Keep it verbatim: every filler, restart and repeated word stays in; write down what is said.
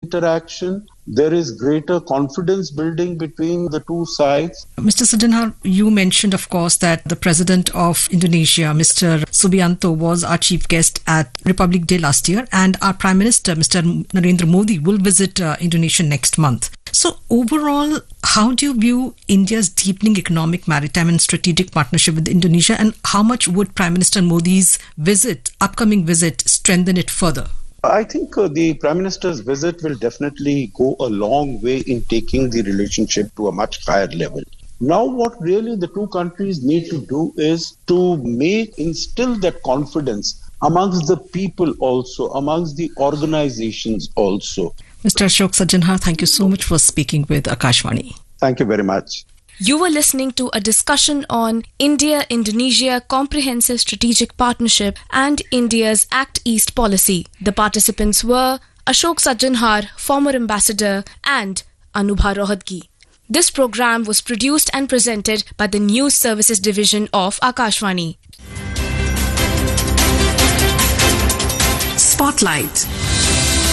interaction. There is greater confidence building between the two sides. Mister Sajanhar, you mentioned, of course, that the President of Indonesia, Mister Subianto, was our chief guest at Republic Day last year, and our Prime Minister, Mister Narendra Modi, will visit uh, Indonesia next month. So overall, how do you view India's deepening economic, maritime and strategic partnership with Indonesia, and how much would Prime Minister Modi's visit, upcoming visit, strengthen it further? I think uh, the Prime Minister's visit will definitely go a long way in taking the relationship to a much higher level. Now what really the two countries need to do is to make, instill that confidence amongst the people also, amongst the organizations also. Mister Ashok Sajanhar, thank you so much for speaking with Akashvani. Thank you very much. You were listening to a discussion on India-Indonesia Comprehensive Strategic Partnership and India's Act East policy. The participants were Ashok Sajanhar, former ambassador, and Anubha Rohatgi. This program was produced and presented by the News Services Division of Akashvani. Spotlight.